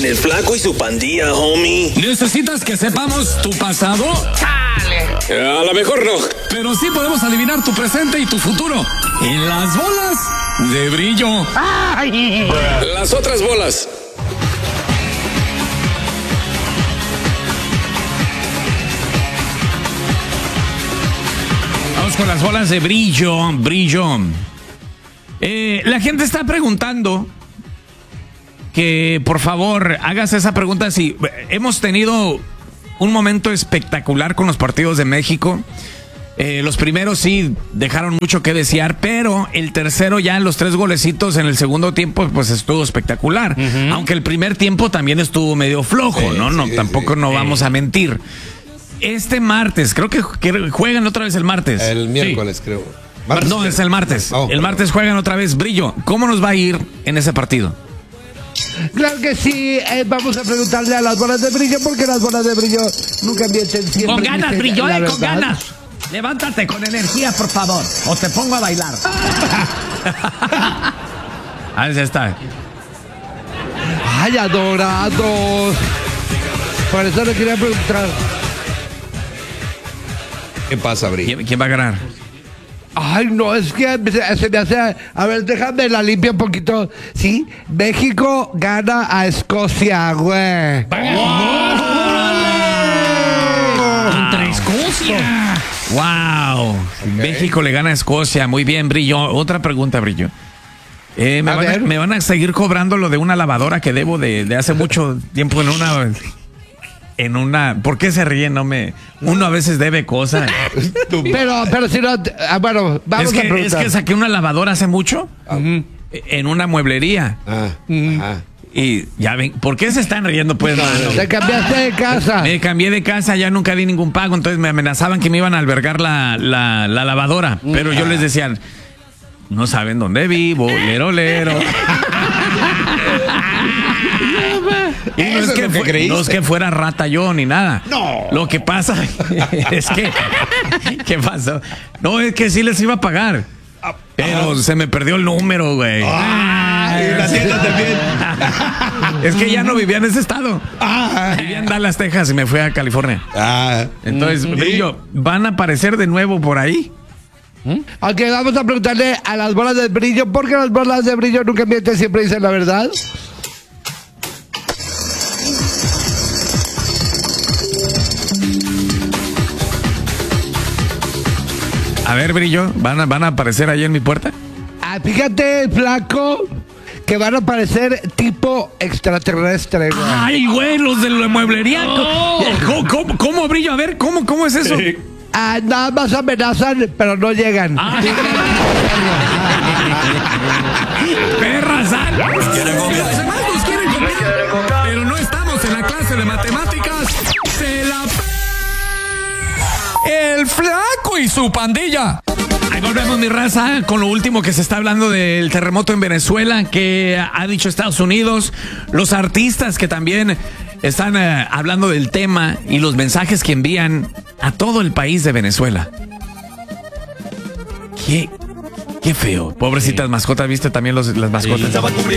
en el Flaco y su Pandilla, homie. ¿Necesitas que sepamos tu pasado? A lo mejor no. Pero sí podemos adivinar tu presente y tu futuro. En las bolas de brillo. Las otras bolas. Vamos con las bolas de brillo. La gente está preguntando que por favor hagas esa pregunta. Si hemos tenido un momento espectacular con los partidos de México. Los primeros sí dejaron mucho que desear, pero el tercero ya los 3 golecitos en el segundo tiempo pues estuvo espectacular. Aunque el primer tiempo también estuvo medio flojo, ¿no? Tampoco vamos a mentir. Este martes, creo que juegan otra vez el martes. El miércoles, creo. ¿Martes? No, es el martes. El martes juegan otra vez. Brillo, ¿cómo nos va a ir en ese partido? Claro que sí, vamos a preguntarle a las bolas de brillo, porque las bolas de brillo nunca mienten siempre. Con ganas, dicen Brillo, la con verdad. ganas. Levántate con energía, por favor, o te pongo a bailar. Ahí está. Ay, adorados. Por eso le quería preguntar. ¿Qué pasa, Brillo? ¿Quién va a ganar? Ay, no, es que se me hace... A ver, déjame la limpia un poquito. Sí, México gana a Escocia, güey. Contra Escocia. Wow. Okay. México le gana a Escocia. Muy bien, Brillo. Otra pregunta, Brillo. Me van a seguir cobrando lo de una lavadora que debo de hace mucho tiempo en una. ¿Por qué se ríen? Uno a veces debe cosas. Pero si no, bueno, vamos a preguntar. Es que saqué una lavadora hace mucho en una mueblería. Y ya ven, ¿por qué se están riendo, pues, mano? Te cambiaste de casa. Me cambié de casa, ya nunca di ningún pago, entonces me amenazaban que me iban a albergar la lavadora. Pero yo les decía, no saben dónde vivo, lero. Y no es que fuera rata yo ni nada. No. Lo que pasa es que... ¿Qué pasó? No, es que sí les iba a pagar. Pero se me perdió el número, güey. Y la tienda también. Es que ya no vivía en ese estado. Vivía en Dallas, Texas, y me fui a California. Entonces, Brillo, ¿van a aparecer de nuevo por ahí? Ok, vamos a preguntarle a las bolas de brillo, porque las bolas de brillo nunca mienten, siempre dicen la verdad. A ver, Brillo, ¿van a aparecer ahí en mi puerta? Fíjate, Flaco, que van a aparecer tipo extraterrestre, güey. Ay, güey, los de la mueblería. ¿Cómo, Brillo? A ver, ¿cómo es eso? Nada más amenazan, pero no llegan. ¡Perra sal! Los demás nos quieren copiar, pero no estamos en la clase de matemáticas. ¡Se la El Flaco y su pandilla! Ahí volvemos, mi raza, con lo último que se está hablando del terremoto en Venezuela, que ha dicho Estados Unidos, los artistas que también están hablando del tema y los mensajes que envían a todo el país de Venezuela. Qué feo. Pobrecitas mascotas, ¿viste también las mascotas?